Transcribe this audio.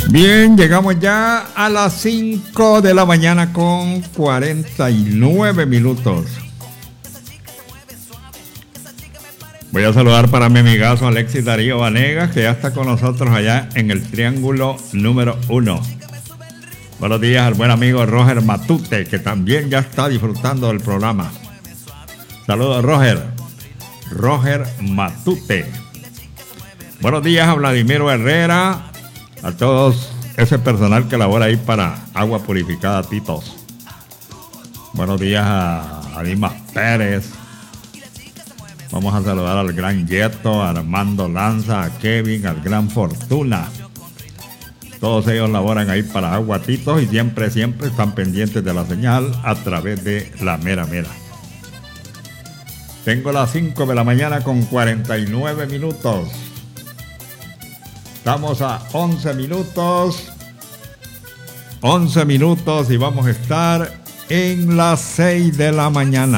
Bien, llegamos ya a las 5 de la mañana con 49 minutos. Voy a saludar para mi amigazo Alexis Darío Vanegas, que ya está con nosotros allá en el Triángulo número 1. Buenos días al buen amigo Roger Matute, que también ya está disfrutando del programa. Saludos, Roger Matute. Buenos días a Vladimiro Herrera, a todos ese personal que labora ahí para Agua Purificada Titos. Buenos días a Dimas Pérez. Vamos a saludar al gran Yeto, a Armando Lanza, a Kevin, al gran Fortuna. Todos ellos laboran ahí para Agua Titos y siempre están pendientes de la señal a través de la Mera Mera. Tengo las 5 de la mañana con 49 minutos. Estamos a 11 minutos. 11 minutos y vamos a estar en las 6 de la mañana.